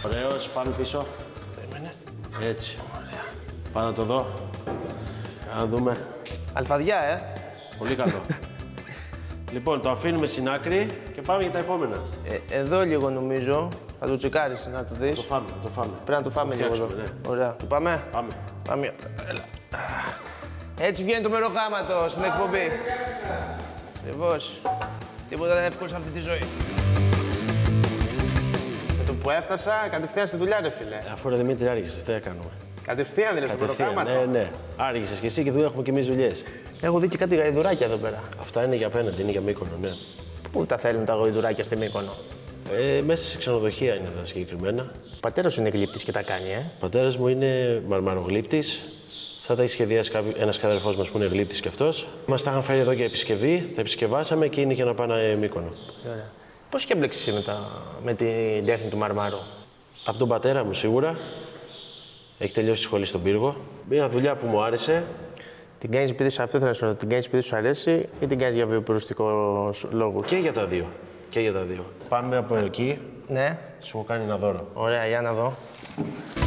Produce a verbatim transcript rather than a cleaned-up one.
Ωραίος, πάμε πίσω. Περίμενε. Έτσι. Πάμε να το δω. Να δούμε. Αλφαδιά, ε. Πολύ καλό. Λοιπόν, το αφήνουμε στην άκρη και πάμε για τα επόμενα. ε εδώ λίγο νομίζω. Θα το τσεκάρεις, να το δεις. Το φάμε, το φάμε. Πρέπει να το φάμε λίγο εδώ. Ναι. Ωραία. Το πάμε. Πάμε. Πάμε. Έλα. Έτσι βγαίνει το μεροκάματο στην εκπομπή. Ακριβώς. Τίποτα δεν είναι εύκολο σε αυτή τη ζωή. Με το που έφτασα, κατευθείαν στη δουλειά, ρε φίλε. Αφού ρε Δημήτρη άργησες, τι έκανουμε. Κατευθείαν δηλαδή στο μεροκάματο. Ναι, ναι. Άργησες και εσύ και δουλειά έχουμε και εμείς δουλειές. Έχω δει και κάτι γαϊδουράκια εδώ πέρα. Αυτά είναι για απέναντι, είναι για Μύκονο, ναι. Πού τα θέλουν τα γαϊδουράκια στη Μύκονο? Ε, μέσα σε ξενοδοχεία είναι τα συγκεκριμένα. Ο πατέρας σου είναι γλύπτης και τα κάνει, ε. Ο πατέρας μου είναι μαρμαρογλύπτης. Αυτά τα έχει σχεδιάσει ένας αδερφός μας που είναι γλύπτης κι αυτός. Μας τα είχαν φέρει εδώ για επισκευή, τα επισκευάσαμε και είναι για να πάνε Μύκονο. Ωραία. Πώς είχε έμπλεξε εσύ με, τα... με την τέχνη του μαρμάρου? Από τον πατέρα μου σίγουρα. Έχει τελειώσει τη σχολή στον Πύργο. Μια δουλειά που μου άρεσε. Την κάνεις επειδή σου, αυτό θέλω να σου ρωτήσω, την κάνεις επειδή σου αρέσει ή την κάνεις για βιοπεριστικό λόγο? Και για τα δύο. Και για τα δύο. Πάμε από εκεί. Ναι. Σου έχω κάνει ένα δώρο. Ωραία, για να δω.